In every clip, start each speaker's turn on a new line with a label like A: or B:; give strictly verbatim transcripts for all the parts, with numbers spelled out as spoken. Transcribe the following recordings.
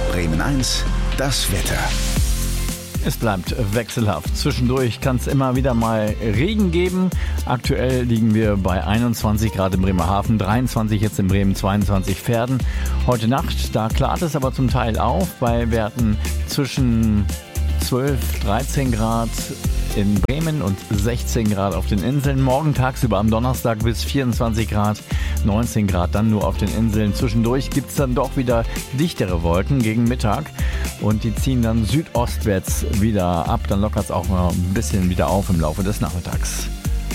A: Bremen eins, das Wetter.
B: Es bleibt wechselhaft. Zwischendurch kann es immer wieder mal Regen geben. Aktuell liegen wir bei einundzwanzig Grad in Bremerhaven, dreiundzwanzig jetzt in Bremen, zweiundzwanzig Verden. Heute Nacht, da klart es aber zum Teil auf bei Werten zwischen zwölf, dreizehn Grad in Bremen und sechzehn Grad auf den Inseln. Morgen tagsüber am Donnerstag bis vierundzwanzig Grad, neunzehn Grad dann nur auf den Inseln. Zwischendurch gibt es dann doch wieder dichtere Wolken gegen Mittag und die ziehen dann südostwärts wieder ab. Dann lockert es auch mal ein bisschen wieder auf im Laufe des Nachmittags.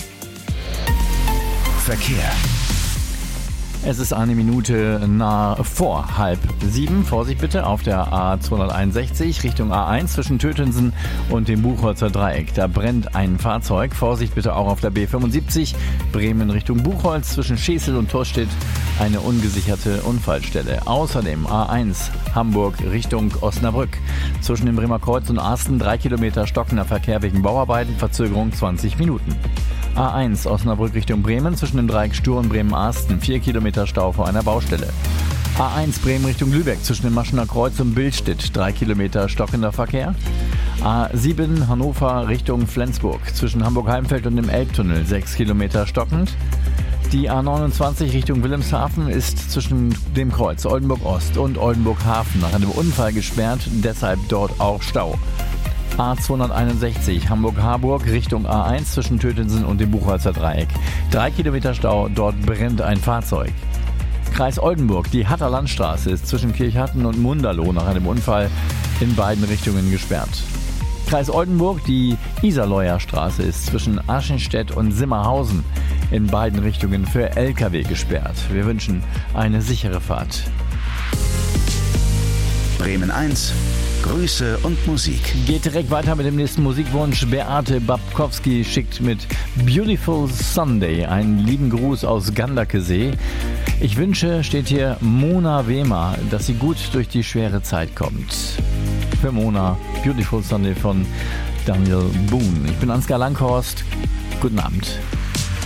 A: Verkehr.
B: Es ist eine Minute nach vor halb sieben. Vorsicht bitte auf der A zweihunderteinundsechzig Richtung A eins zwischen Tötensen und dem Buchholzer Dreieck. Da brennt ein Fahrzeug. Vorsicht bitte auch auf der B fünfundsiebzig Bremen Richtung Buchholz zwischen Schesel und Torstedt. Eine ungesicherte Unfallstelle. Außerdem A eins Hamburg Richtung Osnabrück. Zwischen dem Bremer Kreuz und Arsten drei Kilometer stockender Verkehr wegen Bauarbeiten. Verzögerung zwanzig Minuten. A eins Osnabrück Richtung Bremen zwischen dem Dreieck Stur und Bremen-Arsten. vier Kilometer Stau vor einer Baustelle. A eins Bremen Richtung Lübeck zwischen dem Maschener Kreuz und Billstedt. drei Kilometer stockender Verkehr. A sieben Hannover Richtung Flensburg zwischen Hamburg-Heimfeld und dem Elbtunnel. sechs Kilometer stockend. Die A neunundzwanzig Richtung Wilhelmshaven ist zwischen dem Kreuz Oldenburg-Ost und Oldenburg-Hafen nach einem Unfall gesperrt, deshalb dort auch Stau. A zweihunderteinundsechzig Hamburg-Harburg Richtung A eins zwischen Tötensen und dem Buchholzer Dreieck. Drei Kilometer Stau, dort brennt ein Fahrzeug. Kreis Oldenburg, die Hatter Landstraße ist zwischen Kirchhatten und Munderloh nach einem Unfall in beiden Richtungen gesperrt. Kreis Oldenburg, die Iserleuer Straße ist zwischen Aschenstedt und Simmerhausen in beiden Richtungen für L K W gesperrt. Wir wünschen eine sichere Fahrt.
A: Bremen eins, Grüße und Musik.
B: Geht direkt weiter mit dem nächsten Musikwunsch. Beate Babkowski schickt mit Beautiful Sunday einen lieben Gruß aus Gandakesee. Ich wünsche, steht hier, Mona Wehmer, dass sie gut durch die schwere Zeit kommt. Für Mona, Beautiful Sunday von Daniel Boone. Ich bin Ansgar Langhorst. Guten Abend.